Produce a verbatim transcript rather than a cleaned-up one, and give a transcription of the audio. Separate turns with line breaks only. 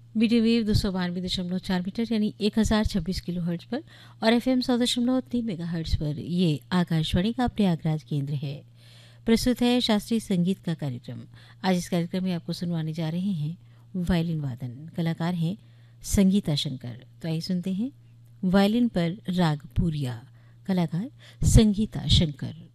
Medium wave दो सौ बानवे दशमलव चार मीटर यानी एक हज़ार छब्बीस किलो हर्ट्ज पर और एफ एम सौ दशमलव तीन मेगा हर्ट्ज पर ये आकाशवाणी का प्रयागराज केंद्र है। प्रस्तुत है शास्त्रीय संगीत का कार्यक्रम। आज इस कार्यक्रम में आपको सुनवाने जा रहे हैं वायलिन वादन। कलाकार हैं संगीता शंकर। तो आइए सुनते हैं वायलिन पर राग पूरिया, कलाकार संगीता शंकर।